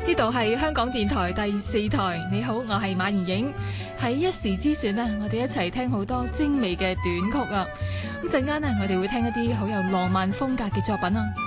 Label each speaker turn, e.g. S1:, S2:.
S1: 呢度係香港電台第4台，你好，我係馬妍影。喺一時之選啊，我哋一齊聽好多精美嘅短曲啊。咁陣間呢，我哋會聽一啲好有浪漫風格嘅作品啊。